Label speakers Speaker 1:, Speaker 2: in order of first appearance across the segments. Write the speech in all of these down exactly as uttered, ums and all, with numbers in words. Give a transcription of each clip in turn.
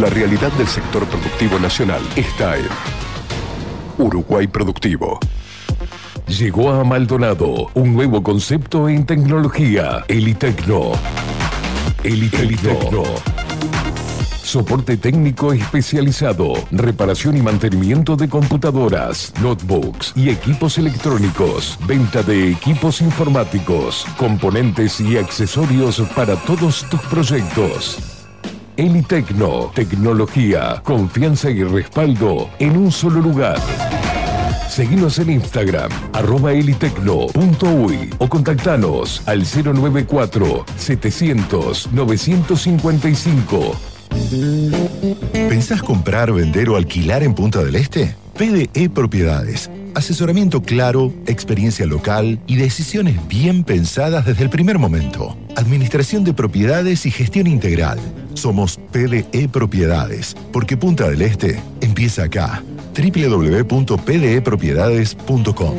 Speaker 1: La realidad del sector productivo nacional está en Uruguay Productivo. Llegó a Maldonado un nuevo concepto en tecnología, Elitecno. Elitecno. Soporte técnico especializado, reparación y mantenimiento de computadoras, notebooks y equipos electrónicos, venta de equipos informáticos, componentes y accesorios para todos tus proyectos. Elitecno, tecnología, confianza y respaldo en un solo lugar. Seguinos en Instagram, arroba elitecno punto uy o contactanos al cero noventa y cuatro, setecientos, novecientos cincuenta y cinco.
Speaker 2: ¿Pensás comprar, vender o alquilar en Punta del Este? P D E Propiedades. Asesoramiento claro, experiencia local y decisiones bien pensadas desde el primer momento. Administración de propiedades y gestión integral. Somos P D E Propiedades, porque Punta del Este empieza acá. doble u doble u doble u punto p d e propiedades punto com.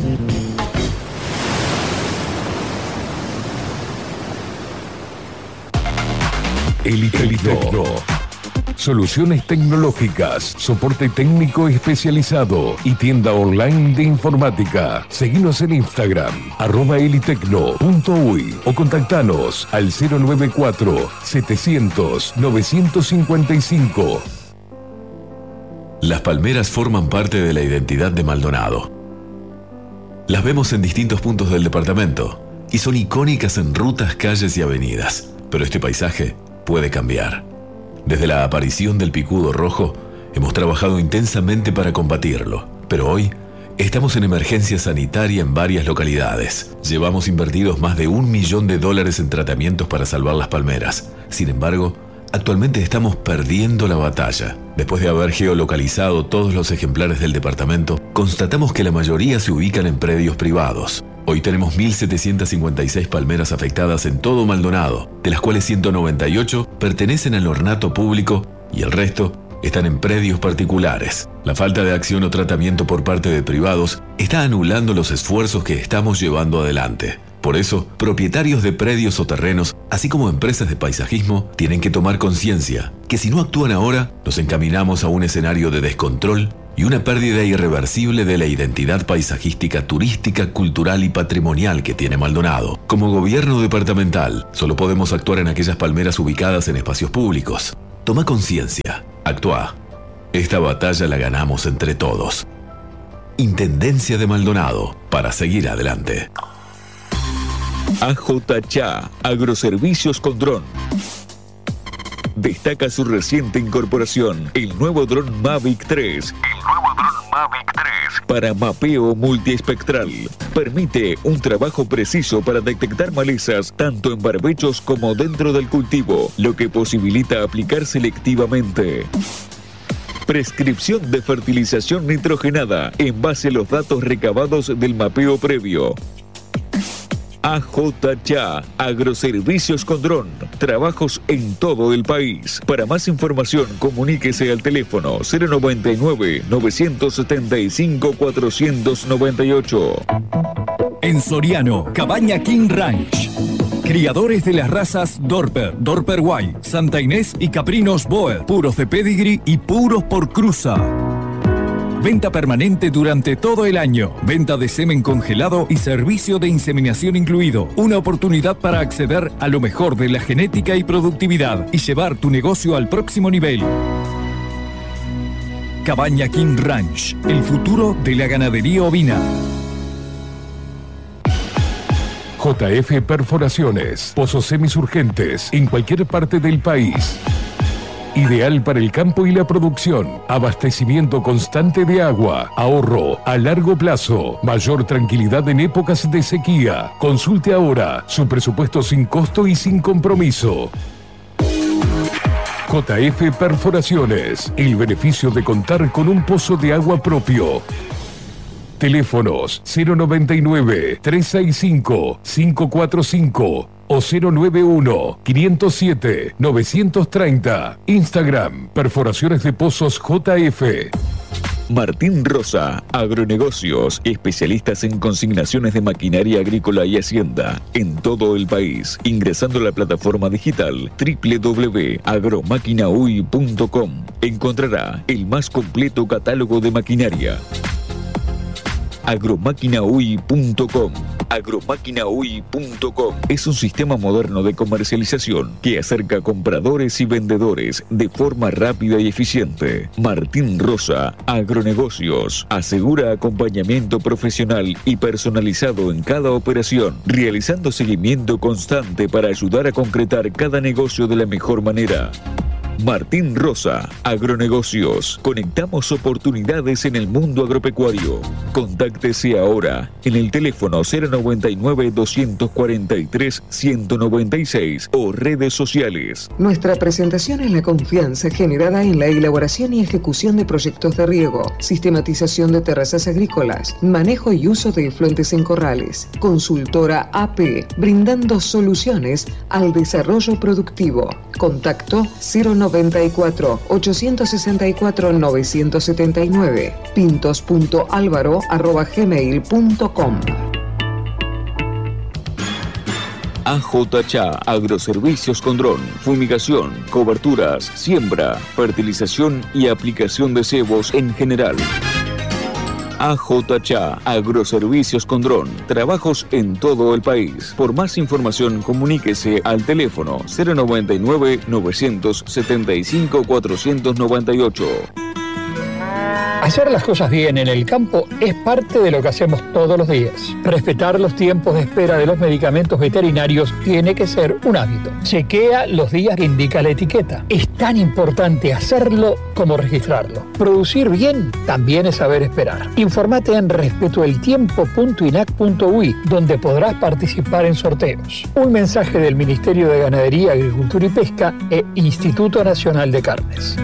Speaker 1: Elitecno. Soluciones tecnológicas, soporte técnico especializado y tienda online de informática. Seguinos en Instagram, arroba elitecno punto uy o contactanos al cero noventa y cuatro, setecientos, novecientos cincuenta y cinco.
Speaker 3: Las palmeras forman parte de la identidad de Maldonado. Las vemos en distintos puntos del departamento y son icónicas en rutas, calles y avenidas. Pero este paisaje puede cambiar. Desde la aparición del picudo rojo, hemos trabajado intensamente para combatirlo. Pero hoy, estamos en emergencia sanitaria en varias localidades. Llevamos invertidos más de un millón de dólares en tratamientos para salvar las palmeras. Sin embargo, actualmente estamos perdiendo la batalla. Después de haber geolocalizado todos los ejemplares del departamento, constatamos que la mayoría se ubican en predios privados. Hoy tenemos mil setecientas cincuenta y seis palmeras afectadas en todo Maldonado, de las cuales ciento noventa y ocho pertenecen al ornato público y el resto están en predios particulares. La falta de acción o tratamiento por parte de privados está anulando los esfuerzos que estamos llevando adelante. Por eso, propietarios de predios o terrenos, así como empresas de paisajismo, tienen que tomar conciencia que si no actúan ahora, nos encaminamos a un escenario de descontrol y una pérdida irreversible de la identidad paisajística, turística, cultural y patrimonial que tiene Maldonado. Como gobierno departamental, solo podemos actuar en aquellas palmeras ubicadas en espacios públicos. Toma conciencia, actúa. Esta batalla la ganamos entre todos. Intendencia de Maldonado, para seguir adelante.
Speaker 4: A J Cha, Agroservicios con Dron. Destaca su reciente incorporación, el nuevo dron Mavic tres. El nuevo dron Mavic tres. Para mapeo multiespectral. Permite un trabajo preciso para detectar malezas tanto en barbechos como dentro del cultivo, lo que posibilita aplicar selectivamente. Prescripción de fertilización nitrogenada en base a los datos recabados del mapeo previo. A J Cha, Agroservicios con Dron. Trabajos en todo el país. Para más información, comuníquese al teléfono cero noventa y nueve, novecientos setenta y cinco, cuatrocientos noventa y ocho.
Speaker 5: En Soriano, Cabaña King Ranch. Criadores de las razas Dorper, Dorper White, Santa Inés y Caprinos Boer. Puros de pedigree y puros por cruza. Venta permanente durante todo el año. Venta de semen congelado y servicio de inseminación incluido. Una oportunidad para acceder a lo mejor de la genética y productividad y llevar tu negocio al próximo nivel. Cabaña King Ranch, el futuro de la ganadería ovina.
Speaker 1: J F Perforaciones, pozos semisurgentes en cualquier parte del país. Ideal para el campo y la producción. Abastecimiento constante de agua. Ahorro a largo plazo. Mayor tranquilidad en épocas de sequía. Consulte ahora su presupuesto sin costo y sin compromiso. J F Perforaciones. El beneficio de contar con un pozo de agua propio. Teléfonos cero noventa y nueve, trescientos sesenta y cinco, quinientos cuarenta y cinco o cero noventa y uno, quinientos siete, novecientos treinta. Instagram, Perforaciones de Pozos J F.
Speaker 4: Martín Rosa, Agronegocios, especialistas en consignaciones de maquinaria agrícola y hacienda en todo el país. Ingresando a la plataforma digital doble u doble u doble u punto agromáquina u i punto com encontrará el más completo catálogo de maquinaria. agromáquina u i punto com. agromáquina u i punto com es un sistema moderno de comercialización que acerca compradores y vendedores de forma rápida y eficiente. Martín Rosa, Agronegocios, asegura acompañamiento profesional y personalizado en cada operación, realizando seguimiento constante para ayudar a concretar cada negocio de la mejor manera. Martín Rosa, Agronegocios. Conectamos oportunidades en el mundo agropecuario. Contáctese ahora en el teléfono cero noventa y nueve, doscientos cuarenta y tres, ciento noventa y seis o redes sociales.
Speaker 6: Nuestra presentación es la confianza generada en la elaboración y ejecución de proyectos de riego, sistematización de terrazas agrícolas, manejo y uso de efluentes en corrales. Consultora A P, brindando soluciones al desarrollo productivo. Contacto cero noventa y cuatro, ochocientos sesenta y cuatro, novecientos setenta y nueve, pintos punto álvaro arroba gmail punto com.
Speaker 4: A J Chá, agroservicios con dron, fumigación, coberturas, siembra, fertilización y aplicación de cebos en general. A J Chá, agroservicios con dron, trabajos en todo el país. Por más información, comuníquese al teléfono cero noventa y nueve, novecientos setenta y cinco, cuatrocientos noventa y ocho.
Speaker 7: Hacer las cosas bien en el campo es parte de lo que hacemos todos los días. Respetar los tiempos de espera de los medicamentos veterinarios tiene que ser un hábito. Chequea los días que indica la etiqueta. Es tan importante hacerlo como registrarlo. Producir bien también es saber esperar. Informate en respeto el tiempo punto inac punto u i, donde podrás participar en sorteos. Un mensaje del Ministerio de Ganadería, Agricultura y Pesca e Instituto Nacional de Carnes.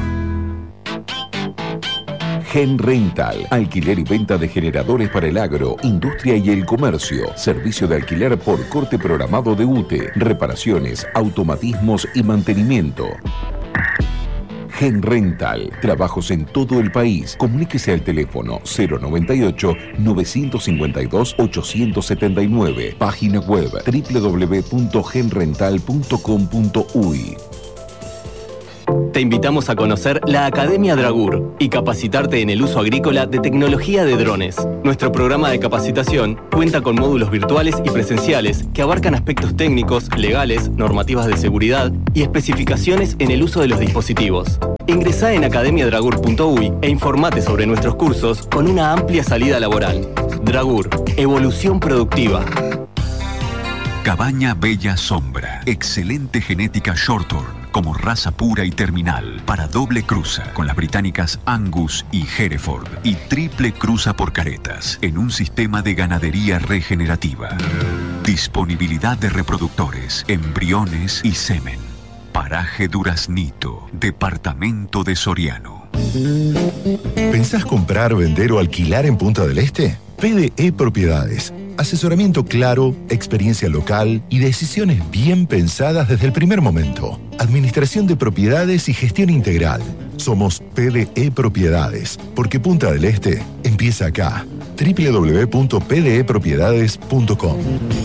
Speaker 1: Gen Rental, alquiler y venta de generadores para el agro, industria y el comercio, servicio de alquiler por corte programado de U T E, reparaciones, automatismos y mantenimiento. Gen Rental, trabajos en todo el país. Comuníquese al teléfono cero noventa y ocho, novecientos cincuenta y dos, ochocientos setenta y nueve, página web doble u doble u doble u punto gen rental punto com punto u i.
Speaker 8: Te invitamos a conocer la Academia Dragur y capacitarte en el uso agrícola de tecnología de drones. Nuestro programa de capacitación cuenta con módulos virtuales y presenciales que abarcan aspectos técnicos, legales, normativas de seguridad y especificaciones en el uso de los dispositivos. Ingresá en academia dragur punto u i e informate sobre nuestros cursos con una amplia salida laboral. Dragur, evolución productiva.
Speaker 9: Cabaña Bella Sombra. Excelente genética Shorthorn como raza pura y terminal para doble cruza con las británicas Angus y Hereford y triple cruza por caretas en un sistema de ganadería regenerativa. Disponibilidad de reproductores, embriones y semen. Paraje Duraznito, departamento de Soriano.
Speaker 2: ¿Pensás comprar, vender o alquilar en Punta del Este? P D E Propiedades. Asesoramiento claro, experiencia local y decisiones bien pensadas desde el primer momento. Administración de propiedades y gestión integral. Somos P D E Propiedades, porque Punta del Este empieza acá. doble u doble u doble u punto p d e propiedades punto com.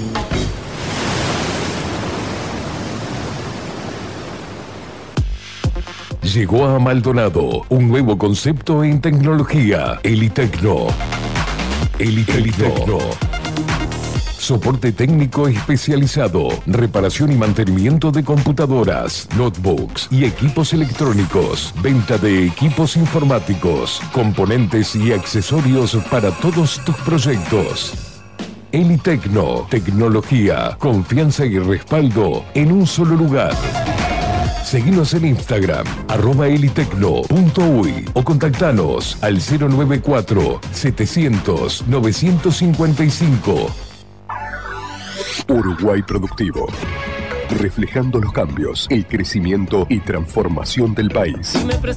Speaker 1: Llegó a Maldonado un nuevo concepto en tecnología, Elitecno. Elitecno. Soporte técnico especializado, reparación y mantenimiento de computadoras, notebooks y equipos electrónicos, venta de equipos informáticos, componentes y accesorios para todos tus proyectos. Elitecno, tecnología, confianza y respaldo en un solo lugar. Seguinos en Instagram, arroba elitecno punto u i o contactanos al cero noventa y cuatro, setecientos, novecientos cincuenta y cinco.
Speaker 10: Uruguay Productivo. Reflejando los cambios, el crecimiento y transformación del país.